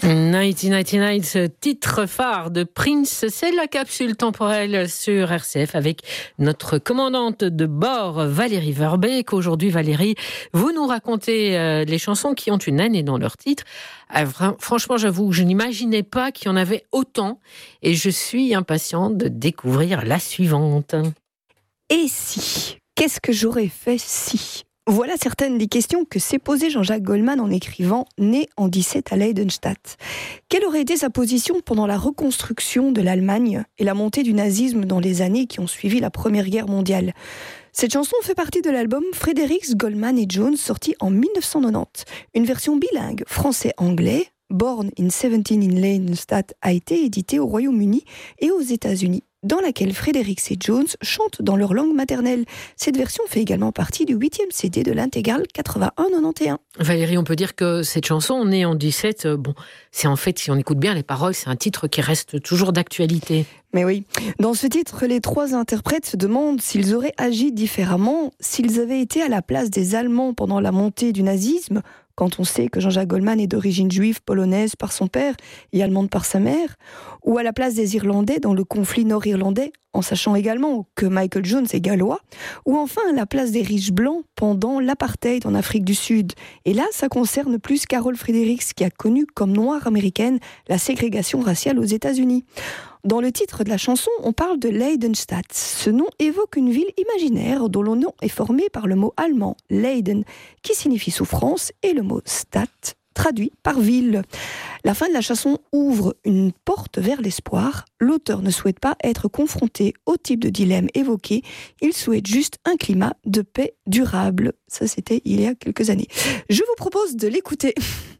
1999, ce titre phare de Prince, c'est la capsule temporelle sur RCF avec notre commandante de bord Valérie Verbeek. Aujourd'hui, Valérie, vous nous racontez les chansons qui ont une année dans leur titre. Franchement, j'avoue, je n'imaginais pas qu'il y en avait autant et je suis impatiente de découvrir la suivante. Et si ? Qu'est-ce que j'aurais fait si ? Voilà certaines des questions que s'est posées Jean-Jacques Goldman en écrivant « Né en 17 à Leidenstadt ». Quelle aurait été sa position pendant la reconstruction de l'Allemagne et la montée du nazisme dans les années qui ont suivi la Première Guerre mondiale ? Cette chanson fait partie de l'album Fredericks, Goldman et Jones, sorti en 1990. Une version bilingue français-anglais, Born in 17 in Leidenstadt, a été éditée au Royaume-Uni et aux États-Unis, dans laquelle Fredericks et Jones chantent dans leur langue maternelle. Cette version fait également partie du 8e CD de l'intégrale 81-91. Valérie, on peut dire que cette chanson, Née en 17, c'est en fait, si on écoute bien les paroles, c'est un titre qui reste toujours d'actualité. Mais oui, dans ce titre, les trois interprètes se demandent s'ils auraient agi différemment, s'ils avaient été à la place des Allemands pendant la montée du nazisme, quand on sait que Jean-Jacques Goldman est d'origine juive polonaise par son père et allemande par sa mère, ou à la place des Irlandais dans le conflit nord-irlandais, en sachant également que Michael Jones est gallois, ou enfin à la place des riches blancs pendant l'apartheid en Afrique du Sud. Et là, ça concerne plus Carol Fredericks, qui a connu comme noire américaine la ségrégation raciale aux États-Unis. Dans le titre de la chanson, on parle de Leidenstadt. Ce nom évoque une ville imaginaire dont le nom est formé par le mot allemand Leiden, qui signifie souffrance, et le mot Stadt, traduit par ville. La fin de la chanson ouvre une porte vers l'espoir. L'auteur ne souhaite pas être confronté au type de dilemme évoqué. Il souhaite juste un climat de paix durable. Ça, c'était il y a quelques années. Je vous propose de l'écouter.